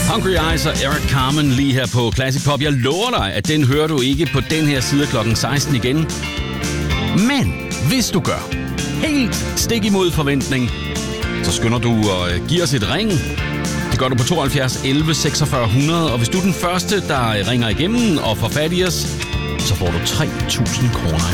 Hungry Eyes og Eric Carmen lige her på Classic Pop. Jeg lover dig, at den hører du ikke på den her side klokken 16 igen. Men hvis du gør helt stik imod forventning, så skynder du at give os et ring. Det gør du på 72 11 46 100. Og hvis du er den første, der ringer igennem og får fat i os, så får du 3.000 kroner.